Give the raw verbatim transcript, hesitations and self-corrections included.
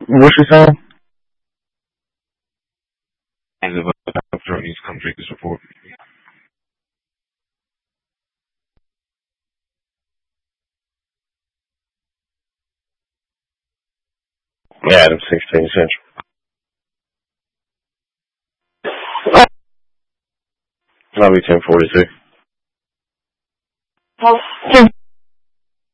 What's she saying? And if a drug needs to come drink this report. Adam, sixteen Central. I'll be ten forty-two.